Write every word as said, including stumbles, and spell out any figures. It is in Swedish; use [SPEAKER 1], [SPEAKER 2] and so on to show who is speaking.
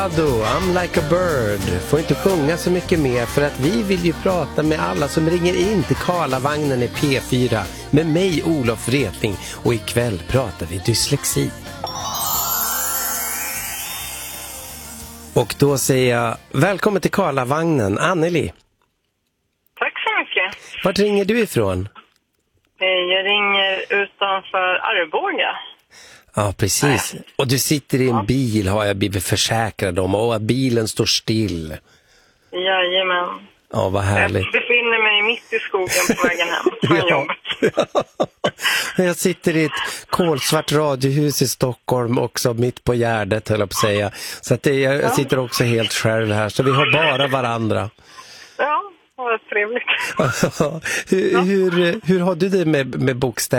[SPEAKER 1] Ado, I'm like a bird. Får inte sjunga så mycket mer för att vi vill ju prata med alla som ringer in till Karlavagnen i P fyra med mig, Olof Wretling, och ikväll pratar vi dyslexi. Och då säger jag välkommen till Karlavagnen, Anneli.
[SPEAKER 2] Tack så mycket.
[SPEAKER 1] Vart ringer du ifrån?
[SPEAKER 2] Jag ringer utanför Arboga.
[SPEAKER 1] Ja, precis. Och du sitter i en
[SPEAKER 2] ja.
[SPEAKER 1] bil, har jag blivit försäkrad om, och att bilen står still.
[SPEAKER 2] Jajamän.
[SPEAKER 1] Ja, vad härligt.
[SPEAKER 2] Jag befinner mig mitt i skogen på vägen hem från
[SPEAKER 1] ja.
[SPEAKER 2] jobbet.
[SPEAKER 1] Jag sitter i ett kolsvart radiohus i Stockholm också, mitt på Gärdet, höll jag på att säga. Så att det, jag ja. sitter också helt själv här, så vi har bara varandra.
[SPEAKER 2] Ja, vad trevligt.
[SPEAKER 1] hur, ja. hur, hur har du det med, med bokstäver?